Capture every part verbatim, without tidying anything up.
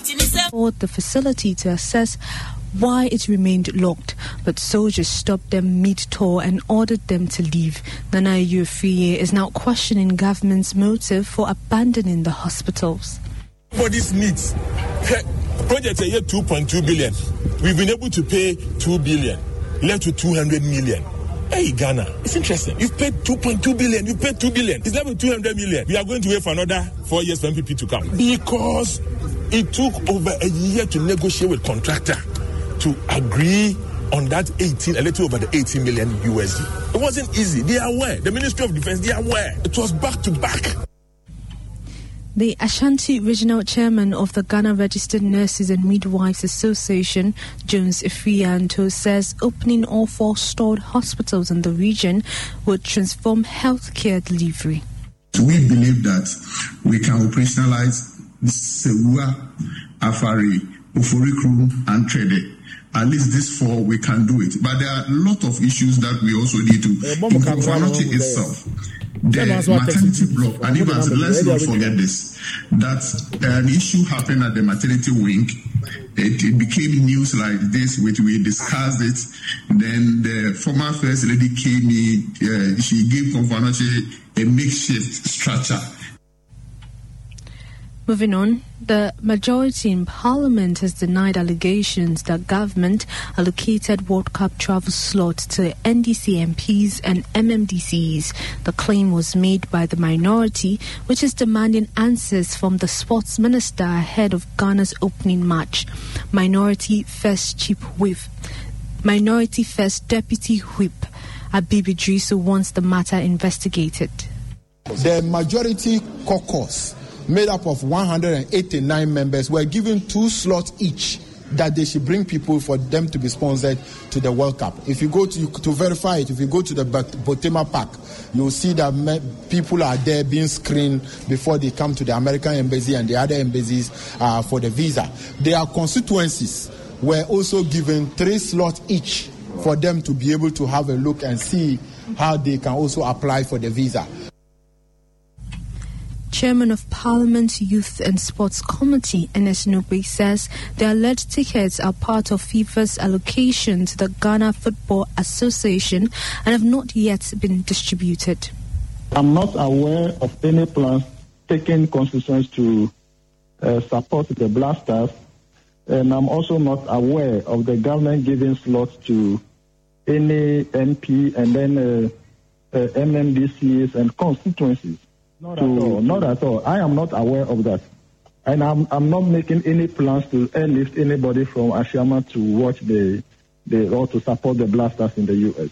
the facility to assess why it remained locked, but soldiers stopped them mid-tour and ordered them to leave. Nana Ayew-Afriyie is now questioning government's motive for abandoning the hospitals. For this needs, project a year two point two billion. We've been able to pay two billion, left with two hundred million. Hey, Ghana, it's interesting. You've paid two point two billion, you've paid two billion. It's left with two hundred million. We are going to wait for another four years for M P P to come. Because it took over a year to negotiate with contractor to agree on that eighteen, a little over the eighteen million U S D. It wasn't easy. They are aware. The Ministry of Defense, they are aware. It was back to back. The Ashanti Regional Chairman of the Ghana Registered Nurses and Midwives Association, Jones Ifrianto, says opening all four stored hospitals in the region would transform healthcare delivery. We believe that we can operationalize Sewua, Afari, Uforikru, and Trede. At least these four, we can do it. But there are a lot of issues that we also need to improve. Ghana itself, the maternity block, and even let's not forget this, that an issue happened at the maternity wing. It, it became news like this, which we discussed it. Then the former First Lady came in, uh, she gave Konfo-Anokye a makeshift structure. Moving on, the majority in Parliament has denied allegations that government allocated World Cup travel slots to N D C M Ps and M M D Cs. The claim was made by the minority, which is demanding answers from the sports minister ahead of Ghana's opening match. Minority First Chief Whip, Minority First Deputy Whip Abibi Driso wants the matter investigated. The majority caucus, made up of one hundred eighty-nine members, were given two slots each that they should bring people for them to be sponsored to the World Cup. If you go to to verify it, if you go to the Botema Park, you'll see that me, people are there being screened before they come to the American embassy and the other embassies uh, for the visa. Their constituencies were also given three slots each for them to be able to have a look and see how they can also apply for the visa. Chairman of Parliament Youth and Sports Committee, Enes Nugbe, says the alleged tickets are part of FIFA's allocation to the Ghana Football Association and have not yet been distributed. I'm not aware of any plans taking constituents to uh, support the Blasters, and I'm also not aware of the government giving slots to any M P and then uh, uh, M M D Cs and constituencies. Not to, at all. Not at all. I am not aware of that. And I'm I'm not making any plans to airlift anybody from Ashama to watch the, the or to support the Blasters in the U S.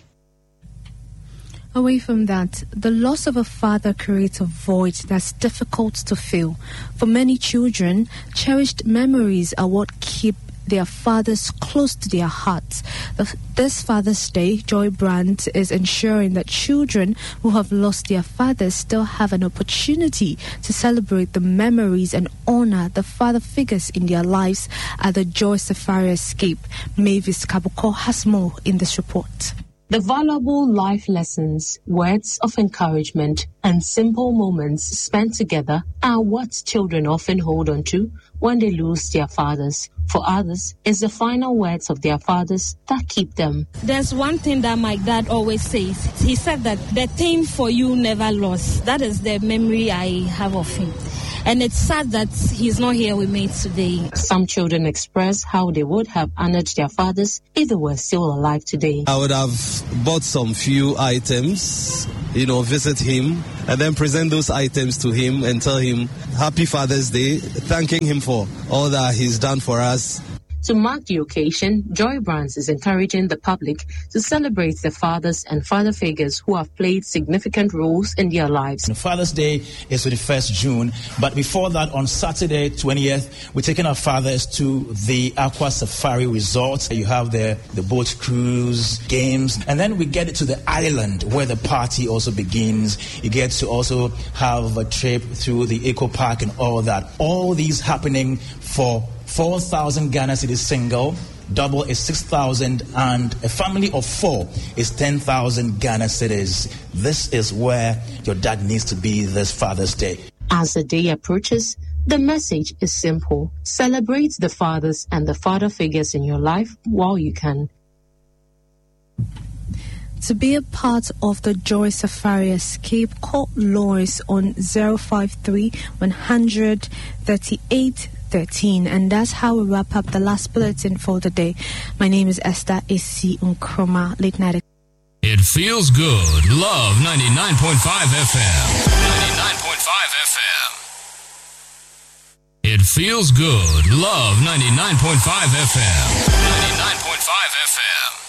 Away from that, the loss of a father creates a void that's difficult to fill. For many children, cherished memories are what keep their fathers close to their hearts. This Father's Day, Joy Brand is ensuring that children who have lost their fathers still have an opportunity to celebrate the memories and honor the father figures in their lives at the Joy Safari Escape. Mavis Kabuko has more in this report. The valuable life lessons, words of encouragement, and simple moments spent together are what children often hold on to when they lose their fathers. For others, it's the final words of their fathers that keep them. There's one thing that my dad always says. He said that the thing for you never lost. That is the memory I have of him. And it's sad that he's not here with me today. Some children express how they would have honored their fathers if they were still alive today. I would have bought some few items, you know, visit him, and then present those items to him and tell him Happy Father's Day, thanking him for all that he's done for us. To mark the occasion, Joy Brands is encouraging the public to celebrate their fathers and father figures who have played significant roles in their lives. Father's Day is the first of June, but before that, on Saturday, twentieth, we're taking our fathers to the Aqua Safari Resort. You have the, the boat cruise, games, and then we get to the island where the party also begins. You get to also have a trip through the Eco Park and all that. All these happening for four thousand Ghana cedis single, double is six thousand, and a family of four is ten thousand Ghana cedis. This is where your dad needs to be this Father's Day. As the day approaches, The message is simple. Celebrate the fathers and the father figures in your life while you can. To be a part of the Joy Safari Escape, call Lois on zero five three, one hundred, thirty-eight thirteen. And that's how we wrap up the last bulletin for the day. My name is Esther A C Nkrumah. Late night. It feels good. Love ninety-nine point five F M. ninety-nine point five F M. It feels good. Love ninety-nine point five F M. ninety-nine point five F M.